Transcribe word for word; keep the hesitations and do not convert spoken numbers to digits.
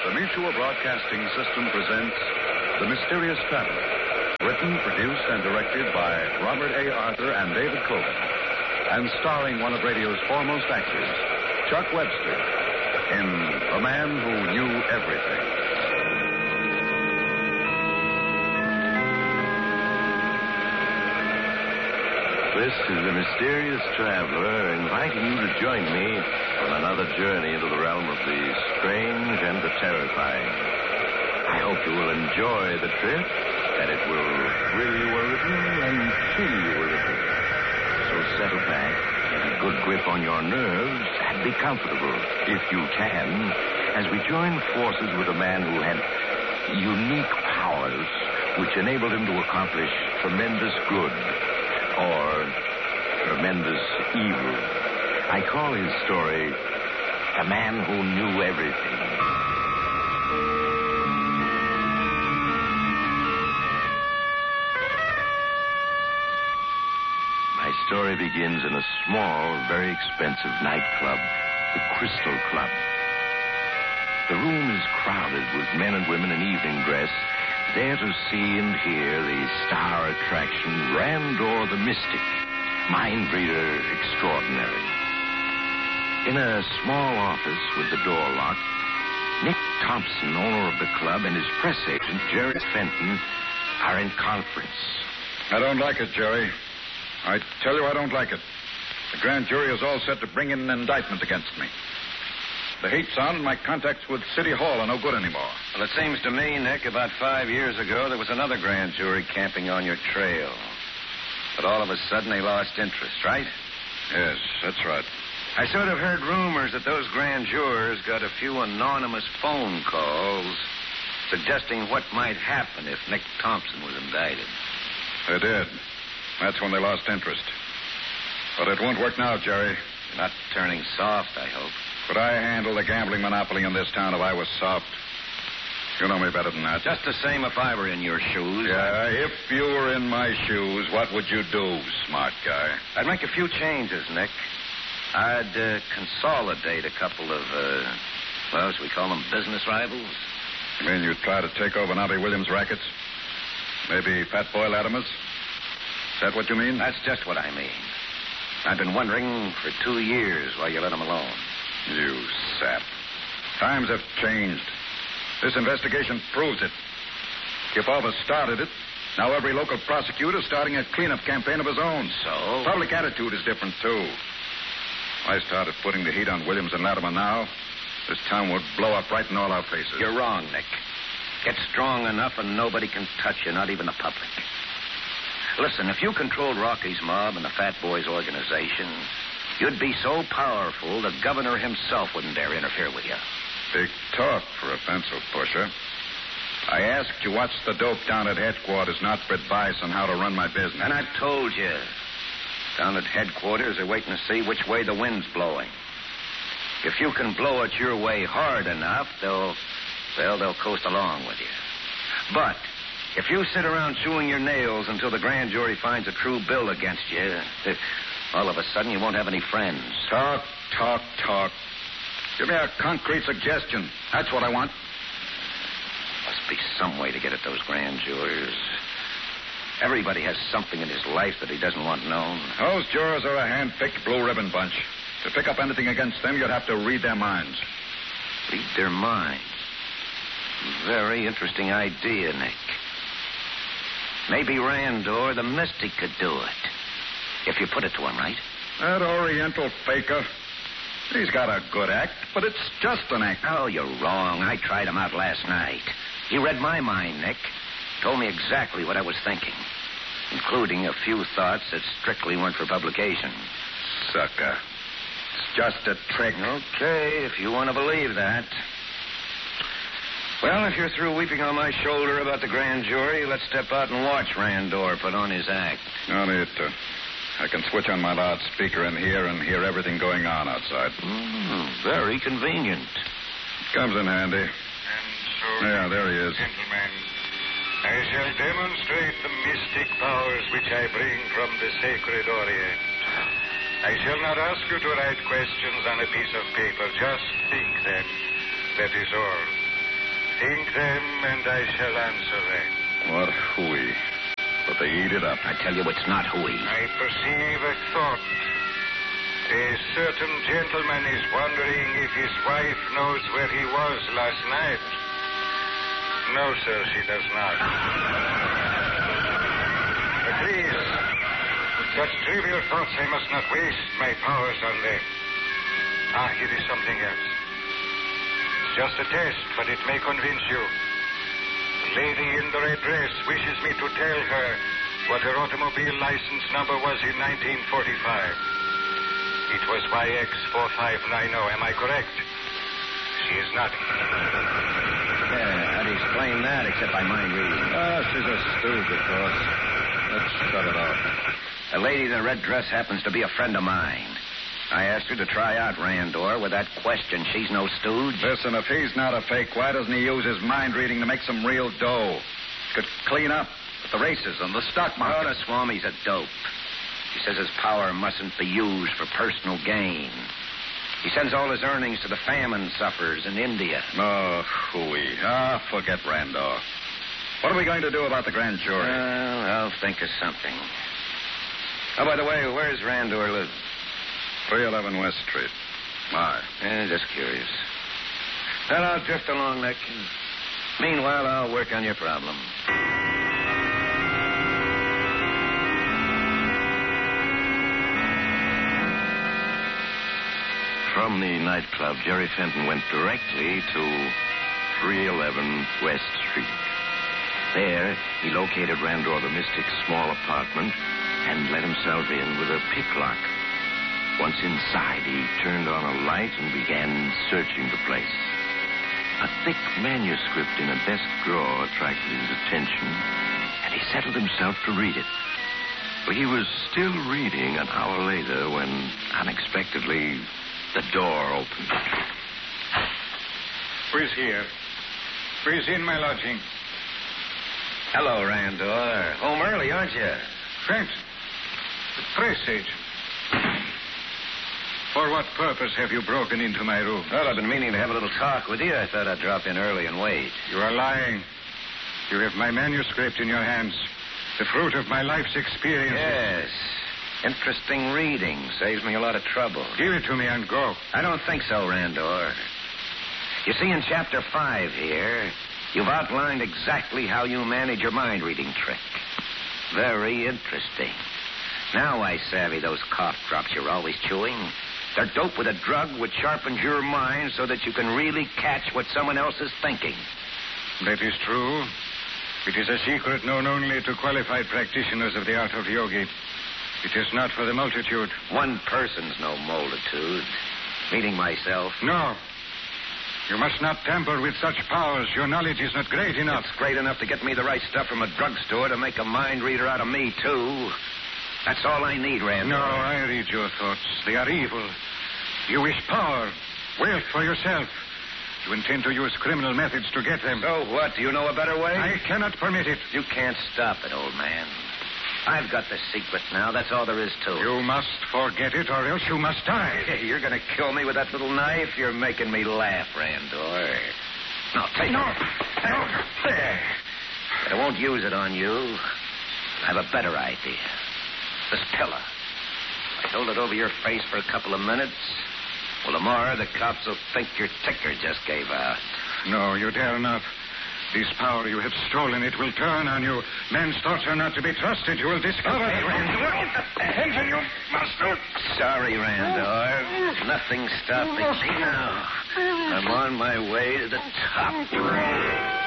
the Mutual Broadcasting System presents The Mysterious Traveler. Written, produced, and directed by Robert A. Arthur and David Coben. And starring one of radio's foremost actors, Chuck Webster, in The Man Who Knew Everything. This is the Mysterious Traveler inviting you to join me on another journey into the realm of the strange and the terrifying. I hope you will enjoy the trip, that it will thrill you a little and chill you a little. So settle back, get a good grip on your nerves, and be comfortable, if you can, as we join forces with a man who had unique powers which enabled him to accomplish tremendous good. Or tremendous evil. I call his story The Man Who Knew Everything. My story begins in a small, very expensive nightclub, the Crystal Club. The room is crowded with men and women in evening dress, there to see and hear the star attraction, Randor the Mystic, mind reader extraordinary. In a small office with the door locked, Nick Thompson, owner of the club, and his press agent, Jerry Fenton, are in conference. I don't like it, Jerry. I tell you I don't like it. The grand jury is all set to bring in an indictment against me. The heat's on, and my contacts with City Hall are no good anymore. Well, it seems to me, Nick, about five years ago, there was another grand jury camping on your trail. But all of a sudden, they lost interest, right? Yes, that's right. I sort of heard rumors that those grand jurors got a few anonymous phone calls suggesting what might happen if Nick Thompson was indicted. They did. That's when they lost interest. But it won't work now, Jerry. You're not turning soft, I hope. Could I handle the gambling monopoly in this town if I was soft? You know me better than that. Just the same if I were in your shoes. Yeah, if you were in my shoes, what would you do, smart guy? I'd make a few changes, Nick. I'd uh, consolidate a couple of, uh, well, shall we call them business rivals? You mean you'd try to take over Nobby Williams' rackets? Maybe Fat Boy Latimer's? Is that what you mean? That's just what I mean. I've been wondering for two years why you let him alone. You sap. Times have changed. This investigation proves it. Kipova started it. Now every local prosecutor's starting a cleanup campaign of his own. So? Public attitude is different, too. I started putting the heat on Williams and Latimer now. This town would blow up right in all our faces. You're wrong, Nick. Get strong enough and nobody can touch you, not even the public. Listen, if you controlled Rocky's mob and the Fat Boys organization, you'd be so powerful the governor himself wouldn't dare interfere with you. Big talk for a pencil pusher. I asked you what's the dope down at headquarters, not for advice on how to run my business. And I've told you. Down at headquarters, they're waiting to see which way the wind's blowing. If you can blow it your way hard enough, they'll, well, they'll coast along with you. But if you sit around chewing your nails until the grand jury finds a true bill against you, all of a sudden you won't have any friends. Talk, talk, talk. Give me a concrete suggestion. That's what I want. Must be some way to get at those grand jurors. Everybody has something in his life that he doesn't want known. Those jurors are a hand-picked blue ribbon bunch. To pick up anything against them, you'd have to read their minds. Read their minds? Very interesting idea, Nick. Maybe Randor the Mystic could do it. If you put it to him, right? That Oriental faker. He's got a good act, but it's just an act. Oh, you're wrong. I tried him out last night. He read my mind, Nick. Told me exactly what I was thinking, including a few thoughts that strictly weren't for publication. Sucker. It's just a trick. Okay, if you want to believe that. Well, if you're through weeping on my shoulder about the grand jury, let's step out and watch Randor put on his act. No need to. I can switch on my loudspeaker in here and hear everything going on outside. Mm, very convenient. Comes in handy. And so, yeah, there he is. Gentlemen, I shall demonstrate the mystic powers which I bring from the sacred Orient. I shall not ask you to write questions on a piece of paper. Just think them. That is all. Think them, and I shall answer them. What hooey. But they eat it up. I tell you, it's not hooey. I perceive a thought. A certain gentleman is wondering if his wife knows where he was last night. No, sir, she does not. But please, such trivial thoughts, I must not waste my powers on them. Ah, here is something else. It's just a test, but it may convince you. The lady in the red dress wishes me to tell her what her automobile license number was in nineteen forty-five. It was Y X four five nine zero. Am I correct? She is nodding. Yeah, how do you explain that except by mind reading? Ah, she's a stooge, of course. Let's shut it off. The lady in the red dress happens to be a friend of mine. I asked her to try out Randor with that question. She's no stooge. Listen, if he's not a fake, why doesn't he use his mind reading to make some real dough? Could clean up at the races and the stock Oh, market. the Swami's a dope. He says his power mustn't be used for personal gain. He sends all his earnings to the famine sufferers in India. Oh, hooey. Ah, forget Randor. What are we going to do about the grand jury? Well, I'll think of something. Oh, by the way, where's Randor live? three eleven West Street. Why? Eh, just curious. Well, I'll drift along, Nick. Meanwhile, I'll work on your problem. From the nightclub, Jerry Fenton went directly to three eleven West Street. There, he located Randor the Mystic's small apartment and let himself in with a pick lock. Once inside, he turned on a light and began searching the place. A thick manuscript in a desk drawer attracted his attention, and he settled himself to read it. But he was still reading an hour later when, unexpectedly, the door opened. Who is here? Who is in my lodging? Hello, Randor. Home early, aren't you? Fenton, the press agent. For what purpose have you broken into my room? Well, I've been meaning to have a little talk with you. I thought I'd drop in early and wait. You are lying. You have my manuscript in your hands. The fruit of my life's experience. Yes. Interesting reading. Saves me a lot of trouble. Give it to me and go. I don't think so, Randor. You see, in chapter five here, you've outlined exactly how you manage your mind-reading trick. Very interesting. Now I savvy those cough drops you're always chewing. They're doped with a drug which sharpens your mind so that you can really catch what someone else is thinking. That is true. It is a secret known only to qualified practitioners of the art of yogi. It is not for the multitude. One person's no multitude. Meaning myself. No. You must not tamper with such powers. Your knowledge is not great enough. It's great enough to get me the right stuff from a drugstore to make a mind reader out of me, too. That's all I need, Randor. No, I read your thoughts. They are evil. You wish power, wealth for yourself. You intend to use criminal methods to get them. So what? Do you know a better way? I cannot permit it. You can't stop it, old man. I've got the secret now. That's all there is to it. You must forget it, or else you must die. Hey, you're going to kill me with that little knife? You're making me laugh, Randor. No, take No. it. No. There. But I won't use it on you. I have a better idea. This pillow. I hold it over your face for a couple of minutes. Well, tomorrow the cops will think your ticker just gave out. No, you dare not. This power you have stolen, it will turn on you. Men's thoughts are not to be trusted. You will discover... Hey, Randor. Attention, you bastard! Sorry, Randor. Nothing stopping me now. I'm on my way to the top.